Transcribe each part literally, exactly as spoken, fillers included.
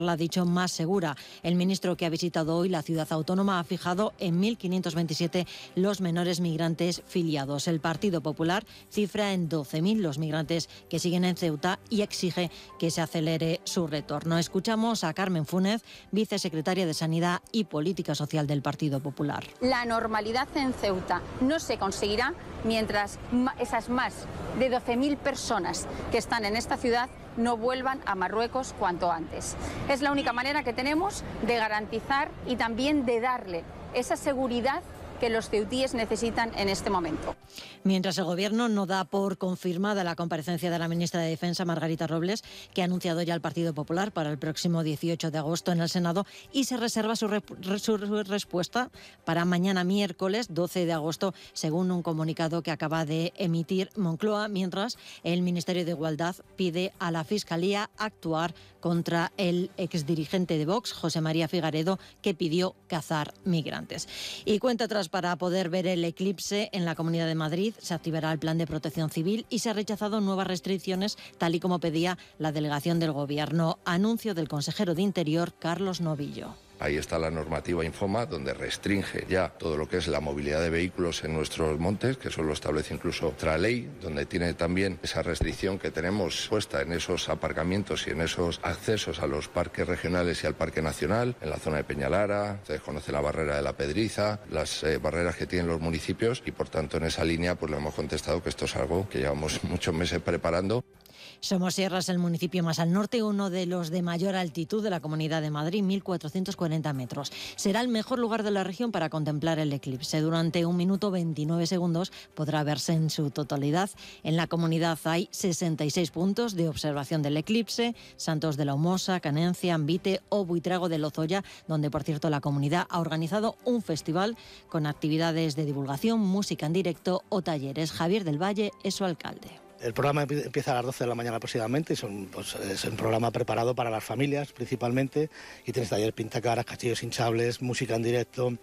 la ha dicho más segura. El ministro que ha visitado hoy la ciudad autónoma ha fijado en mil quinientos veintisiete los menores migrantes filiados. El Partido Popular cifra en doce mil los migrantes que siguen en Ceuta y exige que se acelere su retorno. Escuchamos a Carmen Fúnez, vicesecretaria de Sanidad y Política Social del Partido Popular. La normalidad en Ceuta no se conseguirá mientras esas más de doce mil personas que están en esta ciudad no vuelvan a Marruecos cuanto antes. Es la única manera que tenemos de garantizar y también de darle esa seguridad que los ceutíes necesitan en este momento. Mientras el Gobierno no da por confirmada la comparecencia de la ministra de Defensa, Margarita Robles, que ha anunciado ya el Partido Popular para el próximo dieciocho de agosto en el Senado, y se reserva su, re su respuesta para mañana miércoles doce de agosto, según un comunicado que acaba de emitir Moncloa, mientras el Ministerio de Igualdad pide a la Fiscalía actuar contra el exdirigente de Vox, José María Figaredo, que pidió cazar migrantes. Y cuenta atrás para poder ver el eclipse en la Comunidad de Madrid. Se activará el plan de protección civil y se ha rechazado nuevas restricciones, tal y como pedía la delegación del Gobierno. Anuncio del consejero de Interior, Carlos Novillo. Ahí está la normativa Infoma, donde restringe ya todo lo que es la movilidad de vehículos en nuestros montes, que eso lo establece incluso otra ley, donde tiene también esa restricción que tenemos puesta en esos aparcamientos y en esos accesos a los parques regionales y al Parque Nacional, en la zona de Peñalara. Ustedes conocen la barrera de la Pedriza, las eh, barreras que tienen los municipios, y por tanto en esa línea pues le hemos contestado que esto es algo que llevamos muchos meses preparando. Somosierra es el municipio más al norte, uno de los de mayor altitud de la Comunidad de Madrid, mil cuatrocientos cuarenta metros. Será el mejor lugar de la región para contemplar el eclipse. Durante un minuto veintinueve segundos podrá verse en su totalidad. En la comunidad hay sesenta y seis puntos de observación del eclipse: Santos de la Humosa, Canencia, Ambite o Buitrago de Lozoya, donde, por cierto, la comunidad ha organizado un festival con actividades de divulgación, música en directo o talleres. Javier del Valle es su alcalde. El programa empieza a las doce de la mañana aproximadamente y son, pues, es un programa preparado para las familias principalmente, y tienes talleres pintacaras, castillos hinchables, música en directo,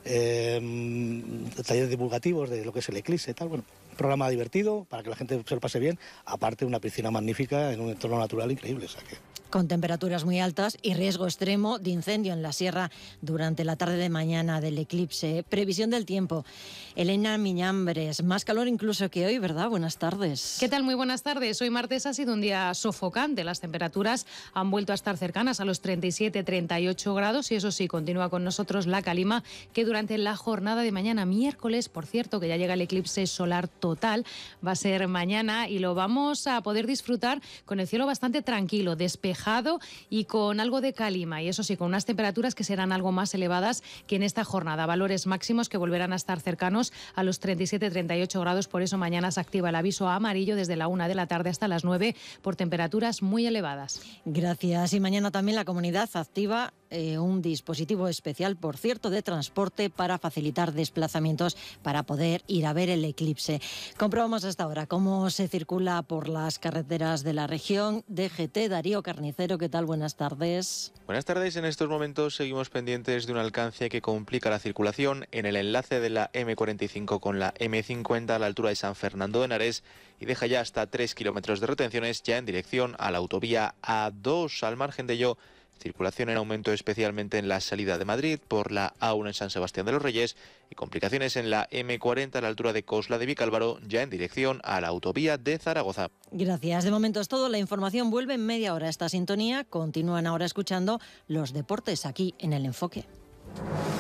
eh, talleres divulgativos de lo que es el eclipse y tal. Bueno, un programa divertido para que la gente se lo pase bien, aparte una piscina magnífica en un entorno natural increíble. O sea que... Con temperaturas muy altas y riesgo extremo de incendio en la sierra durante la tarde de mañana del eclipse. Previsión del tiempo. Elena Miñambres, más calor incluso que hoy, ¿verdad? Buenas tardes. ¿Qué tal? Muy buenas tardes. Hoy martes ha sido un día sofocante. Las temperaturas han vuelto a estar cercanas a los treinta y siete, treinta y ocho grados, y eso sí, continúa con nosotros la calima, que durante la jornada de mañana miércoles, por cierto, que ya llega el eclipse solar total, va a ser mañana y lo vamos a poder disfrutar con el cielo bastante tranquilo, despejado y con algo de calima, y eso sí, con unas temperaturas que serán algo más elevadas que en esta jornada, valores máximos que volverán a estar cercanos a los treinta y siete, treinta y ocho grados. Por eso mañana se activa el aviso amarillo desde la una de la tarde hasta las nueve por temperaturas muy elevadas. Gracias. Y mañana también la comunidad activa eh, un dispositivo especial, por cierto, de transporte para facilitar desplazamientos para poder ir a ver el eclipse. Comprobamos hasta ahora cómo se circula por las carreteras de la región. D G T, Darío Carnicero, ¿qué tal? Buenas tardes. Buenas tardes. En estos momentos seguimos pendientes de un alcance que complica la circulación en el enlace de la eme cuarenta y cinco con la eme cincuenta a la altura de San Fernando de Henares, y deja ya hasta tres kilómetros de retenciones ya en dirección a la autovía A dos. Al margen de ello, circulación en aumento especialmente en la salida de Madrid por la A uno en San Sebastián de los Reyes, y complicaciones en la eme cuarenta a la altura de Cosla de Vicálvaro ya en dirección a la autovía de Zaragoza. Gracias. De momento es todo. La información vuelve en media hora a esta sintonía. Continúan ahora escuchando los deportes aquí en El Enfoque.